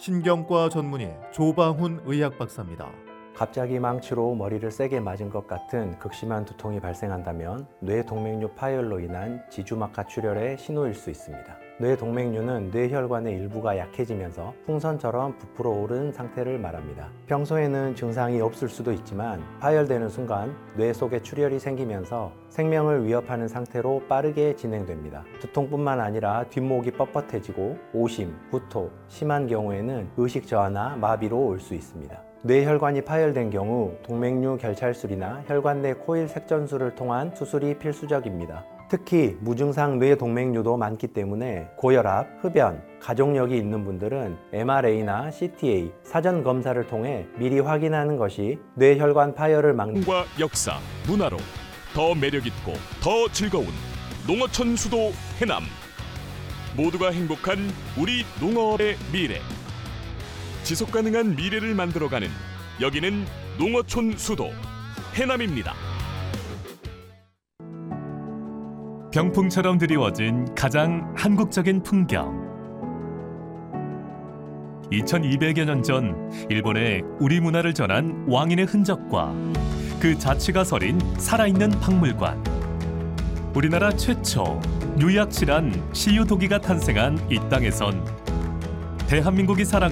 신경과 전문의 조방훈 의학박사입니다. 갑자기 망치로 머리를 세게 맞은 것 같은 극심한 두통이 발생한다면 뇌동맥류 파열로 인한 지주막하 출혈의 신호일 수 있습니다. 뇌동맥류는 뇌혈관의 일부가 약해지면서 풍선처럼 부풀어 오른 상태를 말합니다. 평소에는 증상이 없을 수도 있지만 파열되는 순간 뇌 속에 출혈이 생기면서 생명을 위협하는 상태로 빠르게 진행됩니다. 두통뿐만 아니라 뒷목이 뻣뻣해지고 오심, 구토, 심한 경우에는 의식 저하나 마비로 올 수 있습니다. 뇌혈관이 파열된 경우 동맥류 결찰술이나 혈관 내 코일 색전술을 통한 수술이 필수적입니다. 특히 무증상 뇌동맥류도 많기 때문에 고혈압, 흡연, 가족력이 있는 분들은 MRA나 CTA, 사전 검사를 통해 미리 확인하는 것이 뇌혈관 파열을 막는 과 역사, 문화로 더 매력있고 더 즐거운 농어촌 수도 해남. 모두가 행복한 우리 농어의 미래. 지속가능한 미래를 만들어가는 여기는 농어촌 수도 해남입니다. 병풍처럼 드리워진 가장 한국적인 풍경. 2200여 년 전 일본에 우리 문화를 전한 왕인의 흔적과 그 자취가 서린 살아있는 박물관. 우리나라 최초 유약실한 시유도기가 탄생한 이 땅에선 대한민국이 살아가는